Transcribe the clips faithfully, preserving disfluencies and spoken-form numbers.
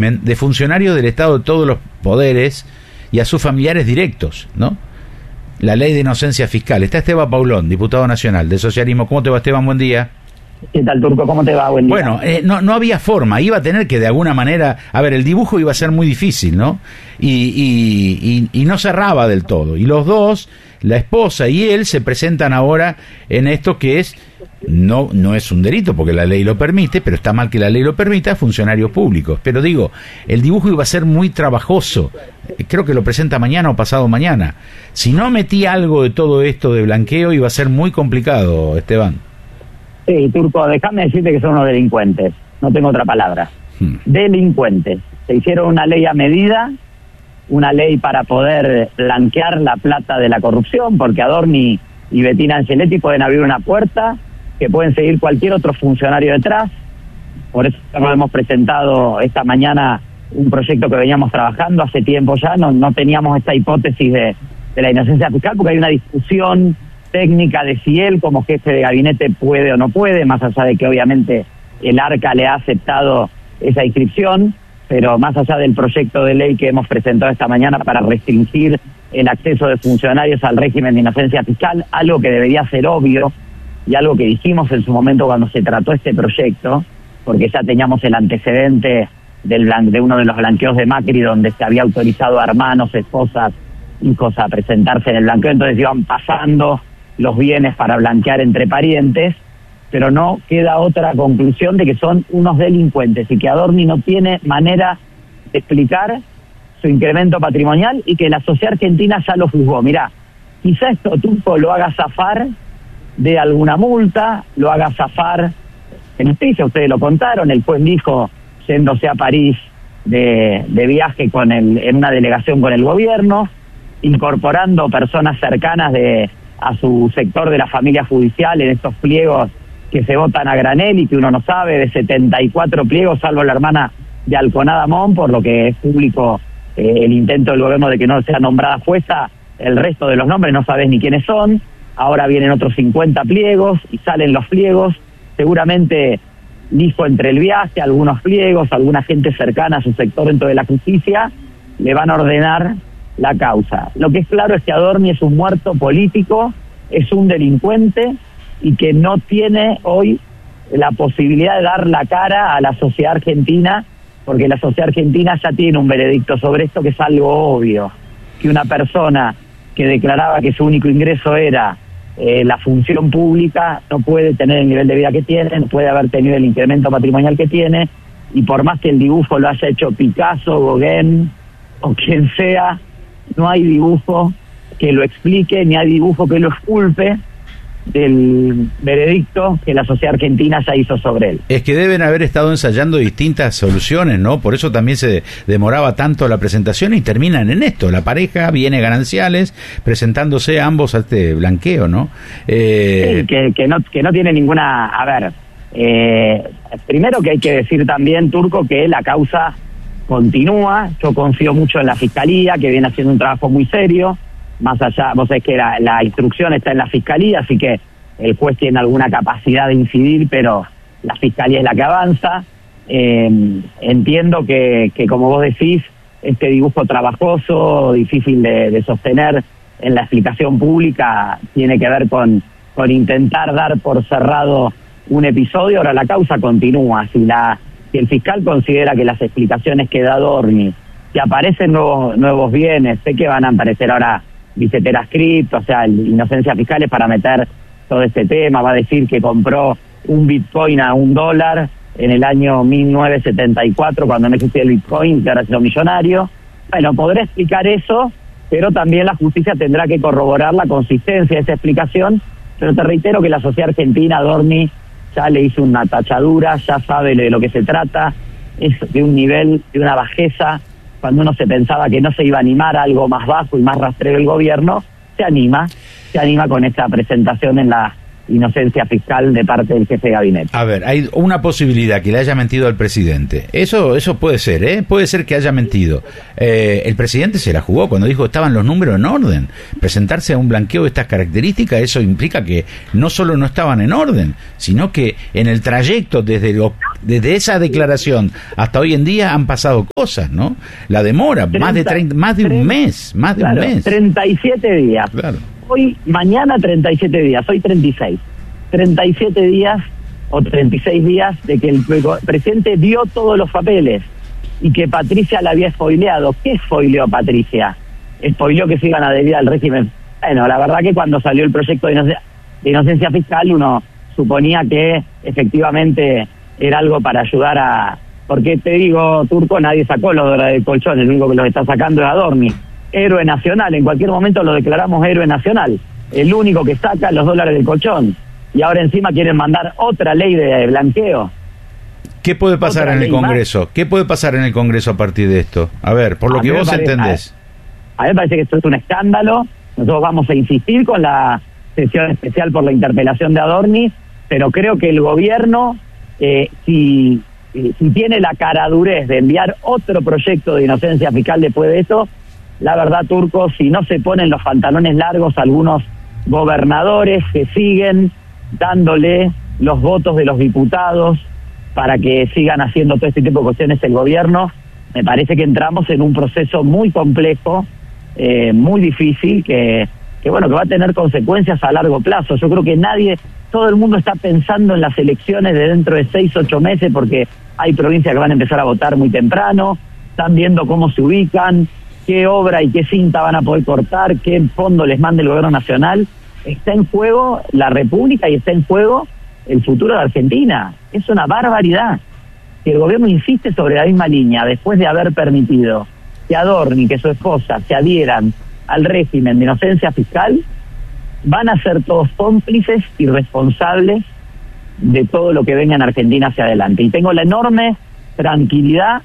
de funcionarios del Estado de todos los poderes y a sus familiares directos, ¿no? La ley de inocencia fiscal. Está Esteban Paulón, diputado nacional del socialismo. ¿Cómo te va, Esteban? Buen día. ¿Qué tal, Turco? ¿Cómo te va? Buen día. Bueno, eh, no, no había forma, iba a tener que de alguna manera, a ver, el dibujo iba a ser muy difícil, ¿no? Y, y, y, y no cerraba del todo. Y los dos, la esposa y él, se presentan ahora en esto que es, no, no es un delito porque la ley lo permite, pero está mal que la ley lo permita, funcionarios públicos. Pero digo, el dibujo iba a ser muy trabajoso. Creo que lo presenta mañana o pasado mañana. Si no metía algo de todo esto de blanqueo, iba a ser muy complicado, Esteban. Sí, Turco, déjame decirte que son unos delincuentes, no tengo otra palabra. Hmm. Delincuentes. Se hicieron una ley a medida, una ley para poder blanquear la plata de la corrupción, porque Adorni y Bettina Angeletti pueden abrir una puerta que pueden seguir cualquier otro funcionario detrás. Por eso nos hemos presentado esta mañana un proyecto que veníamos trabajando hace tiempo ya, no, no teníamos esta hipótesis de, de la inocencia fiscal, porque hay una discusión técnica de si él como jefe de gabinete puede o no puede, más allá de que obviamente el ARCA le ha aceptado esa inscripción, pero más allá del proyecto de ley que hemos presentado esta mañana para restringir el acceso de funcionarios al régimen de inocencia fiscal, algo que debería ser obvio y algo que dijimos en su momento cuando se trató este proyecto, porque ya teníamos el antecedente del blan- de uno de los blanqueos de Macri donde se había autorizado a hermanos, esposas, hijos a presentarse en el blanqueo, entonces iban pasando los bienes para blanquear entre parientes, pero no queda otra conclusión de que son unos delincuentes y que Adorni no tiene manera de explicar su incremento patrimonial y que la sociedad argentina ya lo juzgó. Mirá, quizá esto Turco lo haga zafar de alguna multa, lo haga zafar en justicia, ustedes lo contaron, el juez dijo, yéndose a París de, de viaje con el, en una delegación con el gobierno, incorporando personas cercanas de a su sector de la familia judicial en estos pliegos que se votan a granel y que uno no sabe, de setenta y cuatro pliegos, salvo la hermana de Alconada Mon, por lo que es público eh, el intento del gobierno de que no sea nombrada jueza, el resto de los nombres no sabes ni quiénes son, ahora vienen otros cincuenta pliegos y salen los pliegos, seguramente dijo entre el viaje, algunos pliegos, alguna gente cercana a su sector dentro de la justicia, le van a ordenar la causa. Lo que es claro es que Adorni es un muerto político, es un delincuente y que no tiene hoy la posibilidad de dar la cara a la sociedad argentina, porque la sociedad argentina ya tiene un veredicto sobre esto que es algo obvio, que una persona que declaraba que su único ingreso era eh, la función pública no puede tener el nivel de vida que tiene, no puede haber tenido el incremento patrimonial que tiene, y por más que el dibujo lo haya hecho Picasso, Gauguin o quien sea, no hay dibujo que lo explique, ni hay dibujo que lo exculpe del veredicto que la sociedad argentina ya hizo sobre él. Es que deben haber estado ensayando distintas soluciones, ¿no? Por eso también se demoraba tanto la presentación y terminan en esto. La pareja, bienes gananciales, presentándose ambos a este blanqueo, ¿no? Eh... Sí, que, que, no, que no tiene ninguna... A ver, eh, primero que hay que decir también, Turco, que la causa continúa. Yo confío mucho en la Fiscalía, que viene haciendo un trabajo muy serio, más allá, vos sabés que la, la instrucción está en la Fiscalía, así que el juez tiene alguna capacidad de incidir, pero la Fiscalía es la que avanza. Eh, entiendo que, que, como vos decís, este dibujo trabajoso, difícil de, de sostener en la explicación pública, tiene que ver con, con intentar dar por cerrado un episodio. Ahora la causa continúa. Si la Si el fiscal considera que las explicaciones que da Adorni, que aparecen nuevos, nuevos bienes, sé que van a aparecer ahora billeteras cripto, o sea, inocencia fiscal es para meter todo este tema, va a decir que compró un bitcoin a un dólar en el año mil novecientos setenta y cuatro, cuando no existía el bitcoin, que ahora ha sido millonario. Bueno, podré explicar eso, pero también la justicia tendrá que corroborar la consistencia de esa explicación, pero te reitero que la sociedad argentina, Adorni, ya le hizo una tachadura, ya sabe de lo que se trata, es de un nivel, de una bajeza, cuando uno se pensaba que no se iba a animar a algo más bajo y más rastrero el gobierno, se anima, se anima con esta presentación en la inocencia fiscal de parte del jefe de gabinete. A ver, hay una posibilidad que le haya mentido al presidente. Eso eso puede ser, ¿eh? Puede ser que haya mentido. Eh, el presidente se la jugó cuando dijo que estaban los números en orden. Presentarse a un blanqueo de estas características, eso implica que no solo no estaban en orden, sino que en el trayecto desde, lo, desde esa declaración hasta hoy en día han pasado cosas, ¿no? La demora, treinta, más de treinta, más de treinta, un mes, más de claro, un mes. treinta y siete días. Claro. Hoy, mañana treinta y siete días, hoy treinta y seis. treinta y siete días o treinta y seis días de que el presidente dio todos los papeles y que Patricia la había spoileado. ¿Qué spoileó Patricia? Spoileó que se iban a adherir al régimen. Bueno, la verdad que cuando salió el proyecto de inocencia, de inocencia fiscal uno suponía que efectivamente era algo para ayudar a... Porque te digo, Turco, nadie sacó los dólares del colchón, el único que los está sacando es Adorni. Héroe nacional, en cualquier momento lo declaramos héroe nacional, el único que saca los dólares del colchón, y ahora encima quieren mandar otra ley de blanqueo. ¿Qué puede pasar en el Congreso? Más. ¿Qué puede pasar en el Congreso a partir de esto? A ver, por lo a que vos parece, entendés. A, a mí me parece que esto es un escándalo, nosotros vamos a insistir con la sesión especial por la interpelación de Adorni, pero creo que el gobierno, eh, si, si tiene la caradurez de enviar otro proyecto de inocencia fiscal después de esto, la verdad, Turco, si no se ponen los pantalones largos algunos gobernadores que siguen dándole los votos de los diputados para que sigan haciendo todo este tipo de cuestiones el gobierno, me parece que entramos en un proceso muy complejo, eh, muy difícil, que, que bueno, que va a tener consecuencias a largo plazo. Yo creo que nadie, todo el mundo está pensando en las elecciones de dentro de seis, ocho meses, porque hay provincias que van a empezar a votar muy temprano, están viendo cómo se ubican, qué obra y qué cinta van a poder cortar, qué fondo les manda el gobierno nacional. Está en juego la República y está en juego el futuro de Argentina. Es una barbaridad. Si el gobierno insiste sobre la misma línea, después de haber permitido que Adorni y que su esposa se adhieran al régimen de inocencia fiscal, van a ser todos cómplices y responsables de todo lo que venga en Argentina hacia adelante. Y tengo la enorme tranquilidad,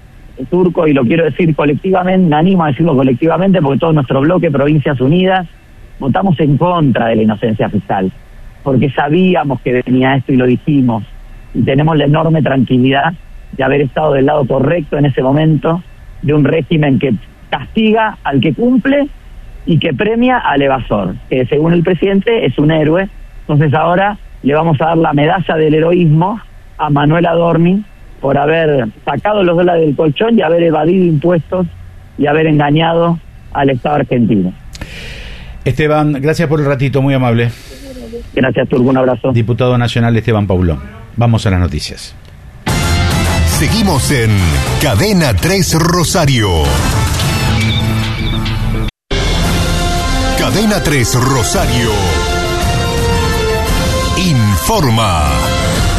Turco, y lo quiero decir colectivamente, me animo a decirlo colectivamente, porque todo nuestro bloque, Provincias Unidas, votamos en contra de la inocencia fiscal, porque sabíamos que venía esto y lo dijimos, y tenemos la enorme tranquilidad de haber estado del lado correcto en ese momento, de un régimen que castiga al que cumple y que premia al evasor, que según el presidente es un héroe. Entonces ahora le vamos a dar la medalla del heroísmo a Manuel Adorni por haber sacado los dólares del colchón y haber evadido impuestos y haber engañado al Estado argentino. Esteban, gracias por el ratito, muy amable. Gracias, Turco, un abrazo. Diputado nacional Esteban Paulón. Vamos a las noticias. Seguimos en Cadena tres Rosario. Cadena tres Rosario informa.